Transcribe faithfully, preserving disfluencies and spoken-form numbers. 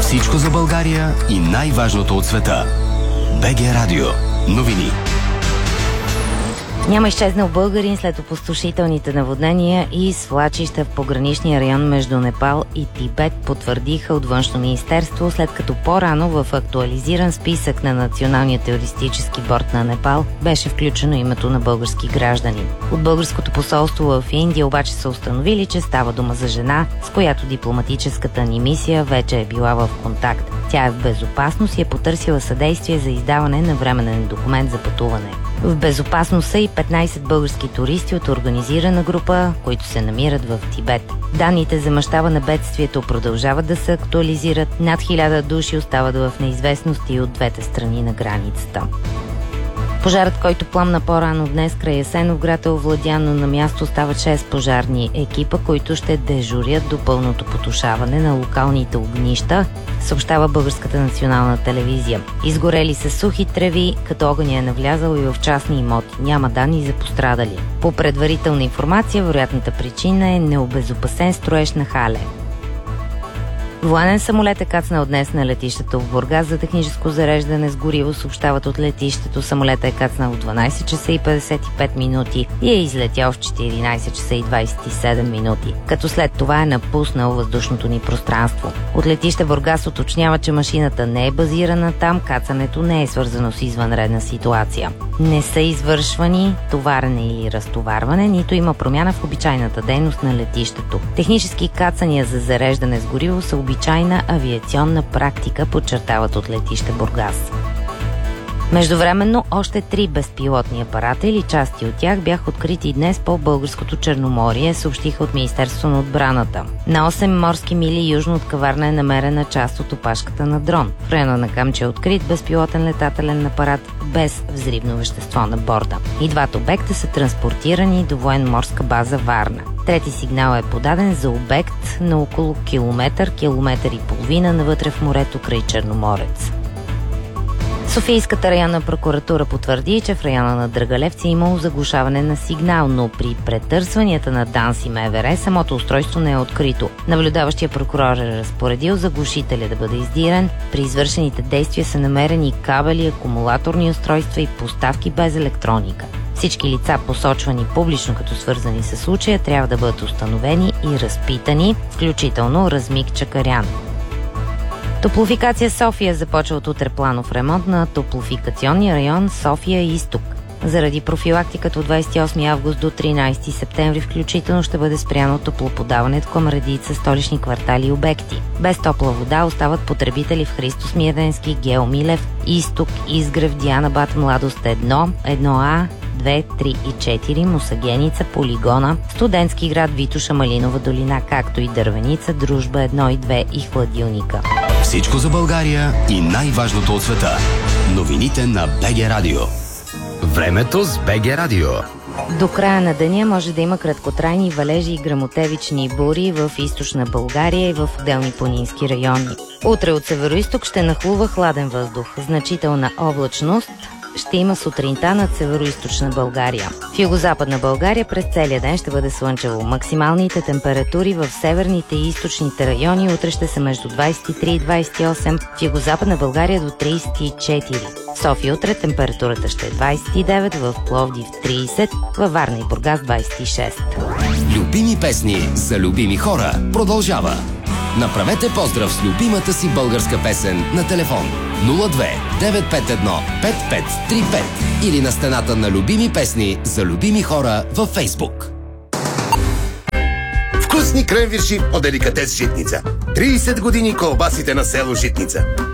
Всичко за България и най-важното от света. БГ Радио. Новини. Няма изчезнал българин след опустошителните наводнения и свлачища в пограничния район между Непал и Тибет, потвърдиха от Външно министерство, след като по-рано в актуализиран списък на Националния терористически борд на Непал беше включено името на български граждани. От българското посолство в Индия обаче са установили, че става дума за жена, с която дипломатическата ни мисия вече е била в контакт. Тя е в безопасност и е потърсила съдействие за издаване на временен документ за пътуване. В безопасност са и петнайсет български туристи от организирана група, които се намират в Тибет. Данните за мащаба на бедствието продължават да се актуализират. Над хиляда души остават в неизвестност и от двете страни на границата. Пожарът, който пламна по-рано днес край Асеновград, е овладян, но на място остават шест пожарни екипа, които ще дежурят до пълното потушаване на локалните огнища, съобщава Българската национална телевизия. Изгорели са сухи треви, като огъня е навлязал и в частни имоти. Няма данни за пострадали. По предварителна информация, вероятната причина е необезопасен строеж на хале. Военен самолет е кацнал днес на летището в Бургас за техническо зареждане с гориво, съобщават от летището. Самолетът е кацнал в дванайсет часа и петдесет и пет минути и е излетял в четиринайсет часа и двайсет и седем минути, като след това е напуснал въздушното ни пространство. От летище Бургас уточнява, че машината не е базирана там, кацането не е свързано с извънредна ситуация. Не са извършвани товарене или разтоварване, нито има промяна в обичайната дейност на летището. Технически кацания за зареждане с гориво са обичайна авиационна практика, подчертават от летище Бургас. Междувременно още три безпилотни апарата или части от тях бяха открити днес по българското Черноморие, съобщиха от Министерство на отбраната. На осем морски мили южно от Каварна е намерена част от опашката на дрон. В района на Камчия е открит безпилотен летателен апарат без взривно вещество на борда. И двата обекта са транспортирани до военно-морска база Варна. Трети сигнал е подаден за обект на около километър, километър и половина навътре в морето край Черноморец. Софийската районна прокуратура потвърди, че в района на Драгалевци е имало заглушаване на сигнал, но при претърсванията на ДАНС и МВР самото устройство не е открито. Наблюдаващия прокурор е разпоредил заглушителя да бъде издирен. При извършените действия са намерени кабели, акумулаторни устройства и поставки без електроника. Всички лица, посочвани публично като свързани с случая, трябва да бъдат установени и разпитани, включително Размик Чакарян. Топлофикация София започва от утре планов ремонт на топлофикационния район София Изток. Заради профилактиката от двайсет и осми август до тринайсети септември включително ще бъде спряно топлоподаването към редица столични квартали и обекти. Без топла вода остават потребители в Христо Смирненски, Гео Милев, Изток, Изгрев, Дианабад, Младост едно, едно А, две, три и четири, Мусагеница, Полигона, Студентски град, Витоша, Малинова долина, както и Дървеница, Дружба едно и две и Хладилника. Всичко за България и най-важното от света. Новините на БГ Радио. Времето с БГ Радио. До края на деня може да има краткотрайни валежи и гръмотевични бури в източна България и в отделни планински райони. Утре от североизток ще нахлува хладен въздух. Значителна облачност ще има сутринта над североизточна България. В югозападна България през целия ден ще бъде слънчево. Максималните температури в северните и източните райони утре ще са между двайсет и три и двайсет и осем, в югозападна България до трийсет и четири. В София утре температурата ще е двайсет и девет, в Пловдив трийсет, във Варна и Бургас двайсет и шест. Любими песни за любими хора продължава. Направете поздрав с любимата си българска песен на телефон нула две девет пет едно пет пет три пет или на стената на любими песни за любими хора във Фейсбук. Вкусни кренвирши от деликатес Житница. трийсет години колбасите на село Житница.